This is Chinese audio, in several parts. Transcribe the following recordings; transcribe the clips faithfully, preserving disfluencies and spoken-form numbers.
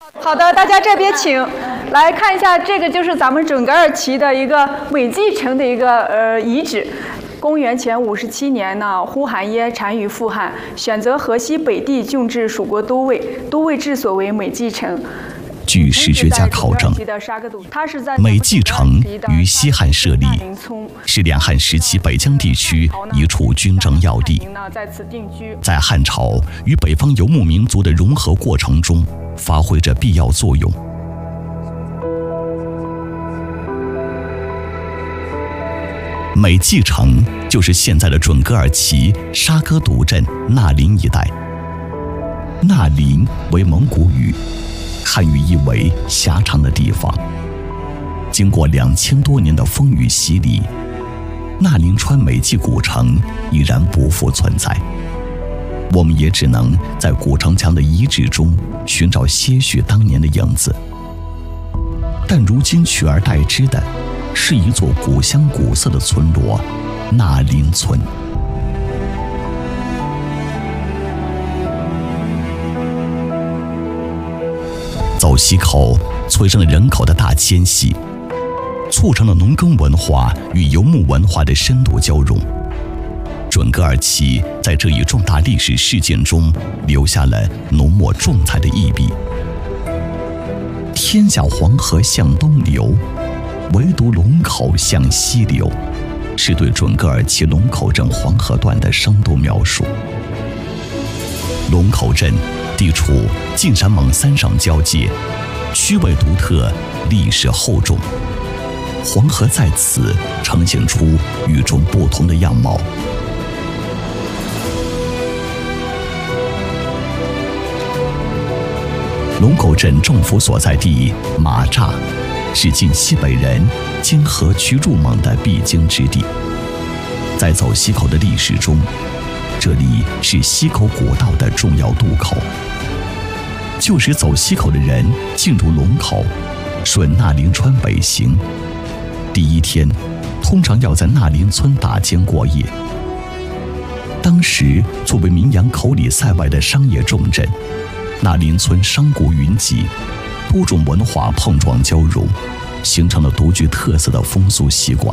好的，大家这边请来看一下，这个就是咱们准噶尔旗的一个美济城的一个呃遗址。公元前五十七年呢，呼韩耶单于复汉，选择河西北地郡治蜀国都尉，都尉治所为美济城。 据史学家考证，美济城于西汉设立，是两汉时期北疆地区一处军政要地，在汉朝与北方游牧民族的融合过程中发挥着必要作用。美济城就是现在的准噶尔旗沙哥赌镇纳林一带。纳林为蒙古语，汉语意为狭长的地方。经过两千多年的风雨洗礼，纳林川美济古城依然不复存在。我们也只能在古城墙的遗址中寻找些许当年的影子，但如今取而代之的是一座古香古色的村落——纳林村。走西口催生了人口的大迁徙，促成了农耕文化与游牧文化的深度交融。准噶尔旗在这一重大历史事件中留下了浓墨重彩的一笔。天下黄河向东流，唯独龙口向西流，是对准噶尔旗龙口镇黄河段的生动描述。龙口镇地处晋陕蒙三省交界，区位独特，历史厚重。黄河在此呈现出与众不同的样貌。龙口镇政府所在地马栅，是晋西北人经河渠入蒙的必经之地。在走西口的历史中，这里是西口古道的重要渡口。旧时走西口的人进入龙口，顺纳林川北行，第一天通常要在纳林村打尖过夜。当时作为名扬口里塞外的商业重镇，纳林村商贾云集，多种文化碰撞交融，形成了独具特色的风俗习惯。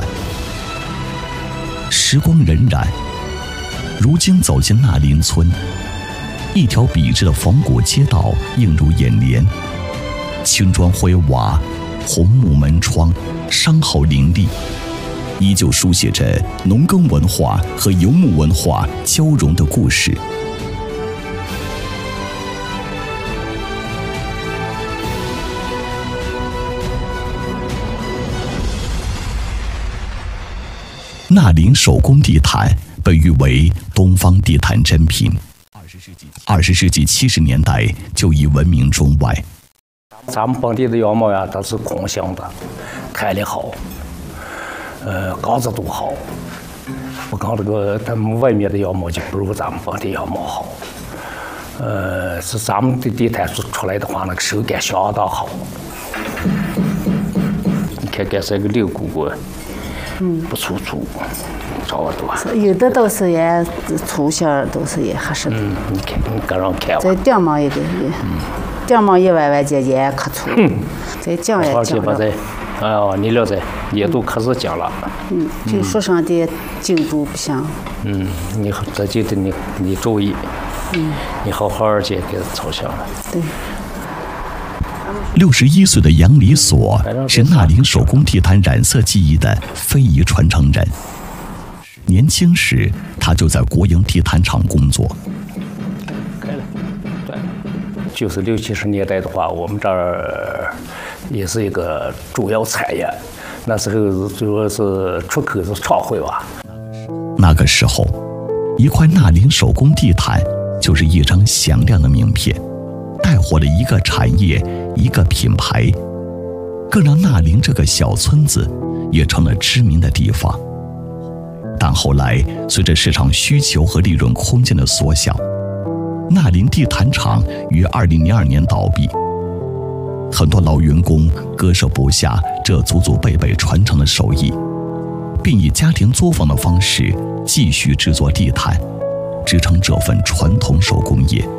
时光荏苒，如今走进纳林村，一条笔直的仿古街道映入眼帘，青砖灰瓦，红木门窗，商号林立，依旧书写着农耕文化和游牧文化交融的故事。纳林手工地毯被誉为东方地毯珍品，二十世纪七十年代就已闻名中外。 咱们本地的羊毛呀，它是空心的，弹力好，呃，刚子度好。我讲这个，他们外面的羊毛就不如咱们本地羊毛好。呃，是咱们的地毯出来的话，那个手感相当好。你看看这个六股骨。嗯，不粗粗，差不多。 有的都是也粗些儿，都是也合适的。 嗯，你看，你个人看吧。 这顶毛一个，嗯，顶毛一歪歪尖尖可粗。嗯，这浆也浆了。 这，哎呦，你了这也都可是浆了。 嗯，就树上的茎株不行。 嗯，你这就得你你注意。嗯，你好好儿去给它操香了。 对。 六十一岁的杨礼所是纳林手工地毯染色技艺的非遗传承人。年轻时，他就在国营地毯厂工作。 开了，对，就是六七十年代的话，我们这儿也是一个主要产业。那时候主要是出口是创汇吧。 那个时候，一块纳林手工地毯就是一张响亮的名片，带火了一个产业，一个品牌，更让纳林这个小村子也成了知名的地方。但后来随着市场需求和利润空间的缩小，纳林地毯厂于二零零二年倒闭，很多老员工割舍不下这祖祖辈辈传承的手艺，并以家庭作坊的方式继续制作地毯，支撑这份传统手工业。